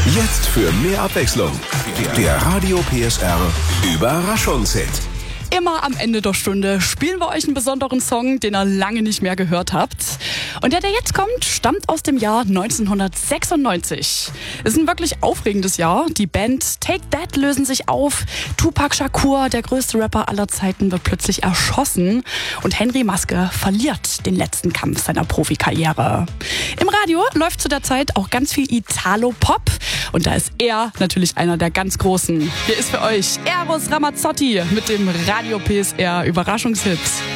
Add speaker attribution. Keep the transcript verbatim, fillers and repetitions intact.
Speaker 1: Jetzt für mehr Abwechslung. Der Radio P S R Überraschungshit.
Speaker 2: Immer am Ende der Stunde spielen wir euch einen besonderen Song, den ihr lange nicht mehr gehört habt. Und der, der jetzt kommt, stammt aus dem Jahr neunzehnhundertsechsundneunzig. Es ist ein wirklich aufregendes Jahr. Die Band Take That lösen sich auf. Tupac Shakur, der größte Rapper aller Zeiten, wird plötzlich erschossen. Und Henry Maske verliert den letzten Kampf seiner Profikarriere. Im Radio läuft zu der Zeit auch ganz viel Italo-Pop. Und da ist er natürlich einer der ganz Großen. Hier ist für euch Eros Ramazzotti mit dem Radio P S R Überraschungshit.